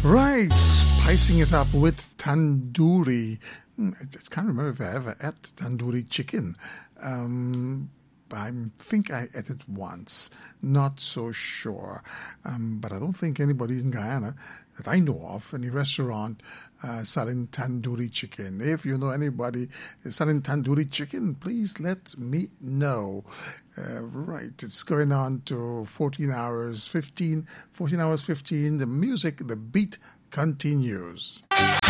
Right, spicing it up with tandoori. I just can't remember if I ever ate tandoori chicken. I think I ate it once. Not so sure. But I don't think anybody in Guyana that I know of, any restaurant selling tandoori chicken. If you know anybody selling tandoori chicken, please let me know. Right, it's going on to 14 hours 15. The music, the beat continues.